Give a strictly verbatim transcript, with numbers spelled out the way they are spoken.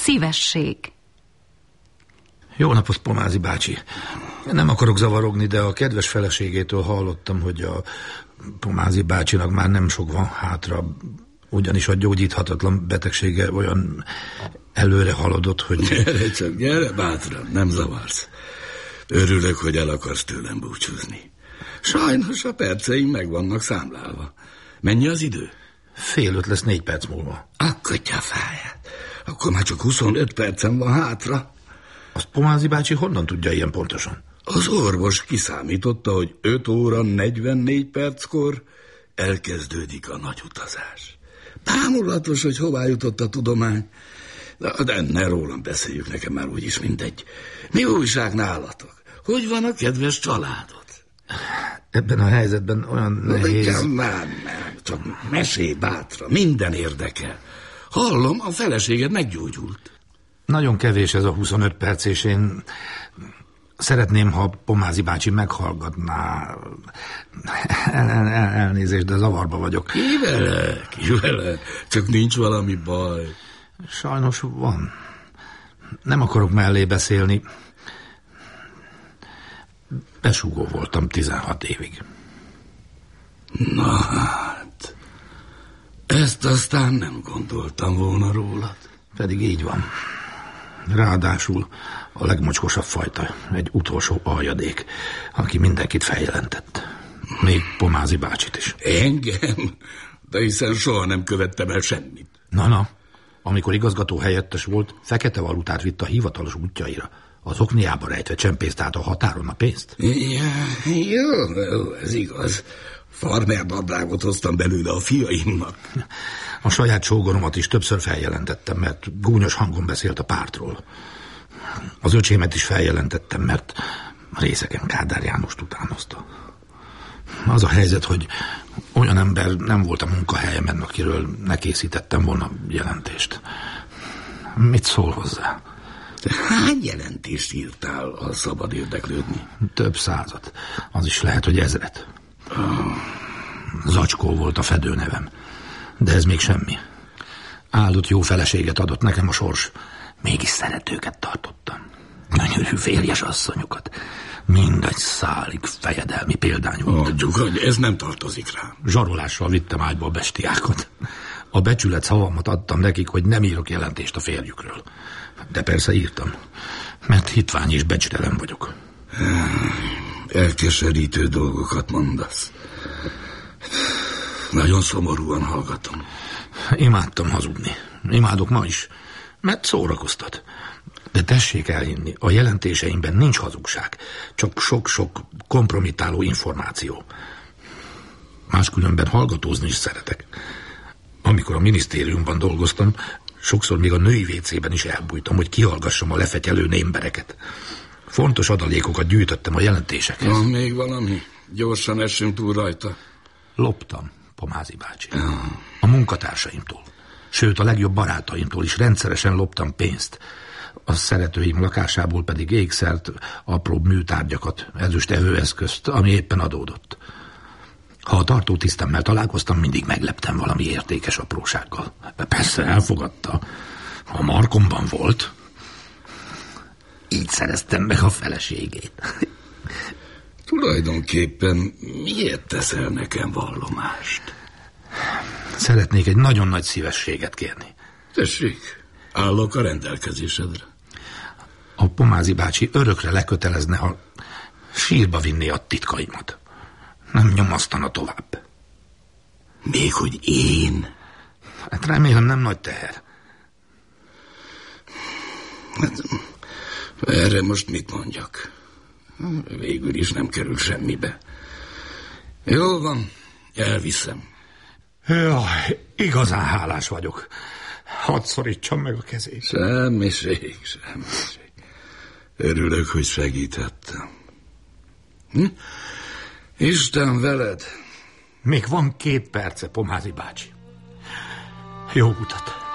Szívesség. Jó napot, Pomázi bácsi. Nem akarok zavarogni, de a kedves feleségétől hallottam, hogy a Pomázi bácsinak már nem sok van hátra, ugyanis a gyógyíthatatlan betegsége olyan előre haladott, hogy... Gyere csak, gyere bátran, nem zavarsz. Örülök, hogy el akarsz tőlem búcsúzni. Sajnos a perceim meg vannak számlálva. Mennyi az idő? Fél öt lesz négy perc múlva. Akadja a fáját. Akkor már csak huszonöt percem van hátra. Azt Pomázi bácsi honnan tudja ilyen pontosan? Az orvos kiszámította, hogy öt óra negyvennégy perckor elkezdődik a nagy utazás. Bámulatos, hogy hová jutott a tudomány. De, de ne rólam beszéljük, nekem már úgyis mindegy. Mi újság nálatok? Hogy van a kedves családod? Ebben a helyzetben olyan nehéz... Nem, nem, nem, csak mesélj bátra, minden érdekel. Hallom, a feleséged meggyógyult. Nagyon kevés ez a huszonöt perc, és én szeretném, ha Pomázi bácsi meghallgatná. El, el, el, elnézést, de zavarba vagyok. Ki vele, ki vele, csak nincs valami baj. Sajnos van. Nem akarok mellé beszélni. Besúgó voltam tizenhat évig. Na hát, ezt aztán nem gondoltam volna rólad. Pedig így van. Ráadásul a legmocskosabb fajta, egy utolsó aljadék, aki mindenkit feljelentett. Még Pomázi bácsit is. Engem? De hiszen soha nem követtem el semmit. Na-na, amikor igazgató helyettes volt, fekete valutát vitt a hivatalos útjaira. Az okniába rejtve csempészt át a határon a pénzt. Ja, jó, jó, ez igaz. Farmer nadrágot hoztam belőle a fiaimnak. A saját sógoromat is többször feljelentettem, mert gúnyos hangon beszélt a pártról. Az öcsémet is feljelentettem, mert a részeken Kádár Jánost utánozta. Az a helyzet, hogy olyan ember nem volt a munkahelyemen, akiről ne készítettem volna jelentést. Mit szól hozzá? De hány jelentést írtál, ha szabad érdeklődni? Több százat. Az is lehet, hogy ezret. Oh. Zacskó volt a fedőnevem. De ez még semmi. Áldott jó feleséget adott nekem a sors. Mégis szeretőket tartottam. Gyönyörű férjes asszonyokat. Mindegy szálig fejedelmi példány volt. Adjuk, hogy ez nem tartozik rám. Zsarolással vittem ágyba a bestiákat. A becsület szavamat adtam nekik, hogy nem írok jelentést a férjükről. De persze írtam, mert hitvány és becsülelem vagyok. Elkeserítő dolgokat mondasz. Nagyon szomorúan hallgatom. Imádtam hazudni. Imádok ma is, mert szórakoztat. De tessék elhinni, a jelentéseimben nincs hazugság, csak sok-sok kompromittáló információ. Máskülönben hallgatózni is szeretek. Amikor a minisztériumban dolgoztam, sokszor még a női vécében is elbújtam, hogy kihallgassam a lefetyelő némbereket. Fontos adalékokat gyűjtöttem a jelentésekhez. Van még valami? Gyorsan essünk túl rajta. Loptam, Pomázi bácsi. A munkatársaimtól. Sőt, a legjobb barátaimtól is rendszeresen loptam pénzt. A szeretőim lakásából pedig ékszert, apróbb műtárgyakat, ezüst evőeszközt, ami éppen adódott. Ha a tartótisztemmel találkoztam, mindig megleptem valami értékes aprósággal. De persze elfogadta. A markomban volt. Így szereztem meg a feleségét. Tulajdonképpen miért teszel nekem vallomást? Szeretnék egy nagyon nagy szívességet kérni. Tessék, állok a rendelkezésedre. A Pomázi bácsi örökre lekötelezne, ha sírba vinné a titkaimat. Nem nyomasztana tovább. Még hogy én? Hát remélem nem nagy teher. Hát, erre most mit mondjak? Végül is nem kerül semmibe. Jó van, elviszem. Jaj, igazán hálás vagyok. Hadd szorítsam meg a kezét. Semmiség, semmiség. Örülök, hogy segítettem. Hm? Isten veled. Még van két perce, Pomázi bácsi. Jó utat.